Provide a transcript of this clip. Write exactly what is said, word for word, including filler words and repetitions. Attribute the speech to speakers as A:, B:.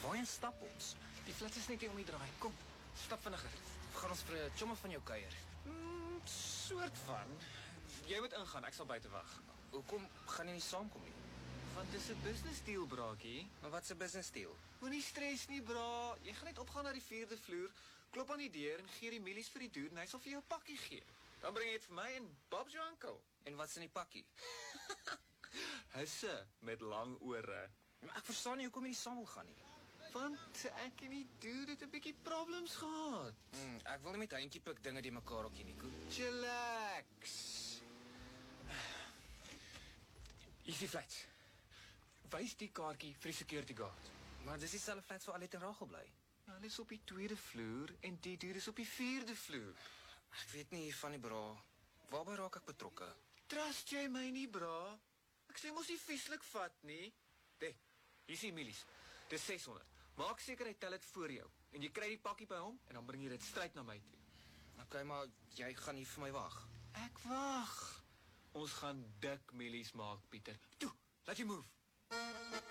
A: Waarheen stap ons?
B: Die flits is net hier om die draai. Kom, stap vinniger.
A: Of gaan ons vir 'n chomme van jou kuier?
B: Mm, soort van. Jy moet ingaan, ek sal buite wag.
A: Hoekom gaan jy nie saamkom nie?
B: Want dis 'n business deal, braakie.
A: Maar wat 'n business deal?
B: Moenie stres nie, bra. Jy gaan net opgaan na die vierde vloer, klop aan die deur en gee die milies vir die dude en hy sal vir jou 'n pakkie gee. Dan bring jy dit vir my en Bob's jou uncle.
A: En wat's in die pakkie?
B: Husse met lang ore.
A: Maar ek verstaan nie hoekom jy nie saam wil gaan nie.
B: Want ek en die dude het 'n bietjie problems gehad.
A: Hmm, ek wil nie met handjie pik dinge die mekaar ook nie, Nico.
B: Chillax. Hier is die flats. Wys die kaartjie vir die security guard.
A: Maar dis dieselfde flats waar Alet en Rachel bly.
B: Nou, hulle is op die tweede vloer en die dude is op die vierde vloer.
A: Ek weet nie hiervan nie, bra. Waarby raak ek betrokke?
B: Trust jy my nie, bra? Ek sê mos nie vieslik vat nie. Dek, hier is die milies. Dis ses honderd. Maak seker hy tel dit voor jou. En jy kry die pakkie by hom en dan bring jy dit straight na my toe.
A: Okay, maar jy gaan hier vir my wag.
B: Ek wag. Ons gaan dik milies maak, Pieter. Toe, laat jy move.